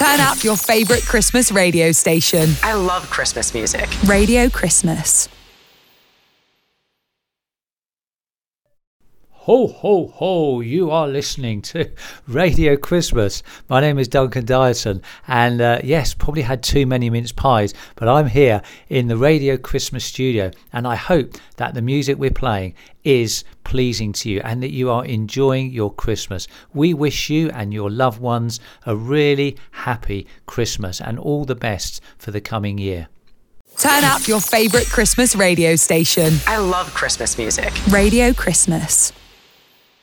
Turn up your favourite Christmas radio station. I love Christmas music. Radio Christmas. Ho, ho, ho, you are listening to Radio Christmas. My name is Duncan Dyson, and yes, probably had too many mince pies, but I'm here in the Radio Christmas studio, and I hope that the music we're playing is pleasing to you and that you are enjoying your Christmas. We wish you and your loved ones a really happy Christmas and all the best for the coming year. Turn up your favourite Christmas radio station. I love Christmas music. Radio Christmas.